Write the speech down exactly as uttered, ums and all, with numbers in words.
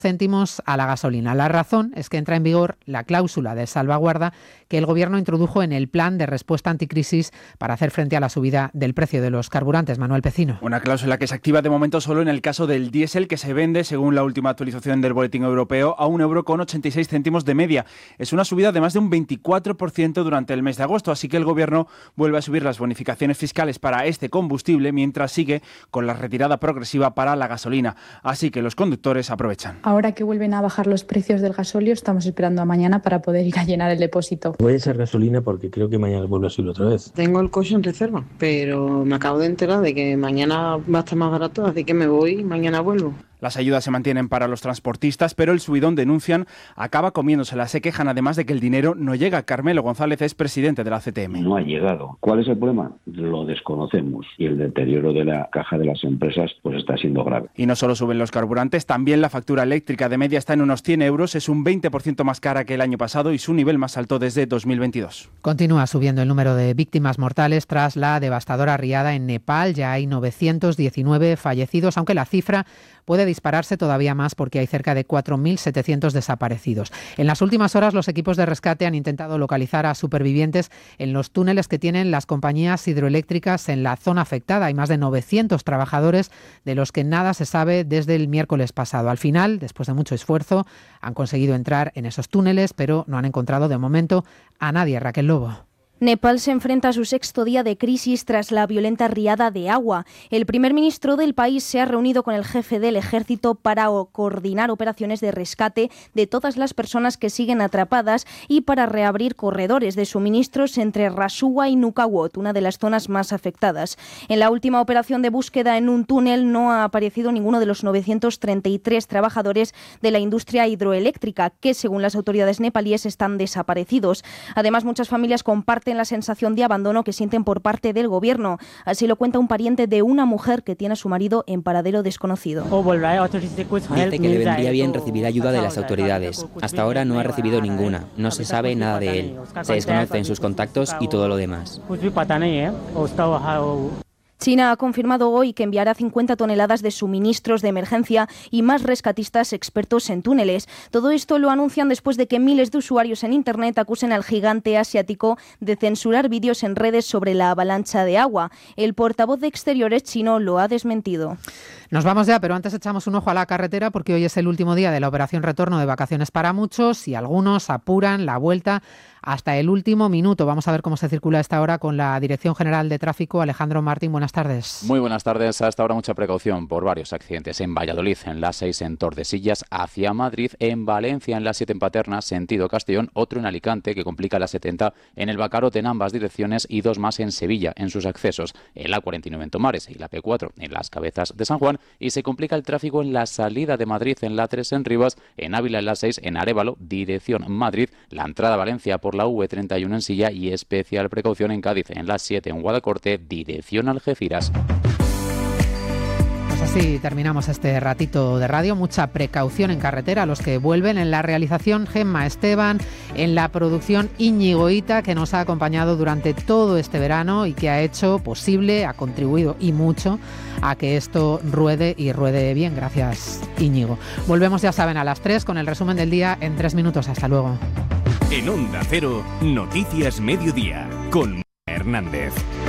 céntimos a la gasolina. La razón es que entra en vigor la cláusula de salvaguarda que el Gobierno introdujo en el plan de respuesta anticrisis para hacer frente a la subida del precio de los carburantes. Manuel Pecino. Una cláusula que se activa de momento solo en el caso del diésel, que se vende, según la última actualización del Boletín Europeo, a un euro con ochenta y seis céntimos de media. Es una subida de más de un veinticuatro por ciento durante el mes de agosto, así que el Gobierno vuelve a subir las bonificaciones fiscales para este combustible mientras sigue con la retirada progresiva para la gasolina. Así que los conductores aprovechan. Ahora que vuelven a bajar los precios del gasóleo, estamos esperando a mañana para poder ir a llenar el depósito. Voy a echar gasolina porque creo que mañana vuelve a subir otra vez. Tengo el coche en reserva, pero me acabo de enterar de que mañana va a estar más barato, así que me voy y mañana vuelvo. Las ayudas se mantienen para los transportistas, pero el subidón, denuncian, acaba comiéndosela. Se quejan además de que el dinero no llega. Carmelo González es presidente de la C T M. No ha llegado. ¿Cuál es el problema? Lo desconocemos y el deterioro de la caja de las empresas pues está siendo grave. Y no solo suben los carburantes, también la factura eléctrica de media está en unos cien euros, es un veinte por ciento más cara que el año pasado y su nivel más alto desde dos mil veintidós. Continúa subiendo el número de víctimas mortales tras la devastadora riada en Nepal. Ya hay novecientos diecinueve fallecidos, aunque la cifra puede dispararse todavía más porque hay cerca de cuatro mil setecientos desaparecidos. En las últimas horas, los equipos de rescate han intentado localizar a supervivientes en los túneles que tienen las compañías hidroeléctricas en la zona afectada. Hay más de novecientos trabajadores de los que nada se sabe desde el miércoles pasado. Al final, después de mucho esfuerzo, han conseguido entrar en esos túneles, pero no han encontrado de momento a nadie. Raquel Lobo. Nepal se enfrenta a su sexto día de crisis tras la violenta riada de agua. El primer ministro del país se ha reunido con el jefe del ejército para coordinar operaciones de rescate de todas las personas que siguen atrapadas y para reabrir corredores de suministros entre Rasuwa y Nukhawat, una de las zonas más afectadas. En la última operación de búsqueda en un túnel no ha aparecido ninguno de los novecientos treinta y tres trabajadores de la industria hidroeléctrica, que según las autoridades nepalíes están desaparecidos. Además, muchas familias comparten la sensación de abandono que sienten por parte del gobierno. Así lo cuenta un pariente de una mujer que tiene a su marido en paradero desconocido. Dice que le vendría bien recibir ayuda de las autoridades. Hasta ahora no ha recibido ninguna. No se sabe nada de él. Se desconocen sus contactos y todo lo demás. China ha confirmado hoy que enviará cincuenta toneladas de suministros de emergencia y más rescatistas expertos en túneles. Todo esto lo anuncian después de que miles de usuarios en Internet acusen al gigante asiático de censurar vídeos en redes sobre la avalancha de agua. El portavoz de Exteriores chino lo ha desmentido. Nos vamos ya, pero antes echamos un ojo a la carretera porque hoy es el último día de la operación retorno de vacaciones para muchos y algunos apuran la vuelta hasta el último minuto. Vamos a ver cómo se circula a esta hora con la Dirección General de Tráfico. Alejandro Martín, buenas tardes. Muy buenas tardes. Hasta ahora mucha precaución por varios accidentes en Valladolid, en la seis en Tordesillas hacia Madrid, en Valencia en la siete en Paterna, sentido Castellón, otro en Alicante que complica la setenta en el Bacarote en ambas direcciones y dos más en Sevilla en sus accesos, en la cuarenta y nueve en Tomares y la P cuatro en las Cabezas de San Juan, y se complica el tráfico en la salida de Madrid en la tres en Rivas, en Ávila en la seis en Arévalo, dirección Madrid, la entrada a Valencia por la U treinta y uno en Silla y especial precaución en Cádiz en la siete en Guadacorte, dirección Algeciras. Pues así terminamos este ratito de radio. Mucha precaución en carretera a los que vuelven. En la realización, Gemma Esteban, en la producción, Íñigo Ita, que nos ha acompañado durante todo este verano y que ha hecho posible, ha contribuido y mucho a que esto ruede y ruede bien. Gracias, Íñigo. Volvemos, ya saben, a las tres con el resumen del día en tres minutos. Hasta luego. En Onda Cero, Noticias Mediodía, con Hernández.